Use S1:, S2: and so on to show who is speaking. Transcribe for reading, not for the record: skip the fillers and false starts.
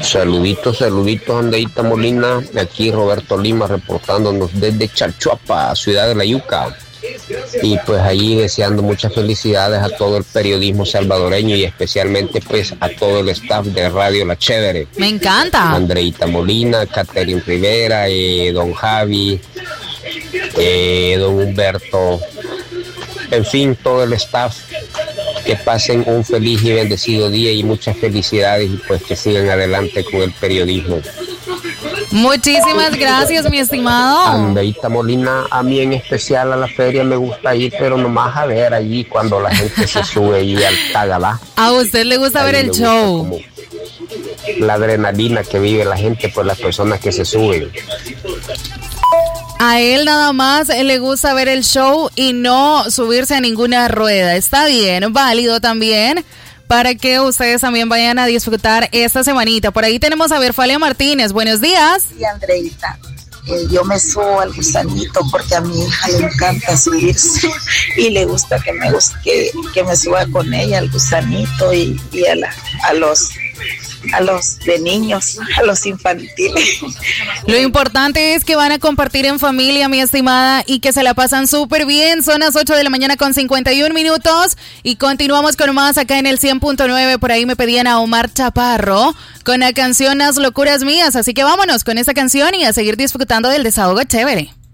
S1: Saluditos, Andeita Molina, aquí Roberto Lima reportándonos desde Chalchuapa, Ciudad de la Yuca. Y pues allí deseando muchas felicidades a todo el periodismo salvadoreño y especialmente pues a todo el staff de Radio La Chévere.
S2: Me encanta.
S1: Andreita Molina, Catherine Rivera, don Javi, don Humberto, en fin, todo el staff. Que pasen un feliz y bendecido día y muchas felicidades y pues que sigan adelante con el periodismo.
S2: Muchísimas gracias, mi estimado.
S1: Andeita Molina, a mí en especial a la feria me gusta ir, pero nomás a ver allí cuando la gente se sube allí al Tagalá.
S2: A usted le gusta ver el show.
S1: La adrenalina que vive la gente por las personas que se suben.
S2: A él nada más le gusta ver el show y no subirse a ninguna rueda. Está bien, válido también, para que ustedes también vayan a disfrutar esta semanita. Por ahí tenemos a Verfalia Martínez. Buenos días.
S3: Sí, Andreita. Yo me subo al gusanito porque a mi hija le encanta subirse y le gusta que me suba con ella al gusanito y a los de niños, a los infantiles.
S2: Lo importante es que van a compartir en familia, mi estimada, y que se la pasan súper bien. Son las 8 de la mañana con 51 minutos y continuamos con más acá en el 100.9. Por ahí me pedían a Omar Chaparro con la canción Las Locuras Mías, así que vámonos con esta canción y a seguir disfrutando del desahogo chévere.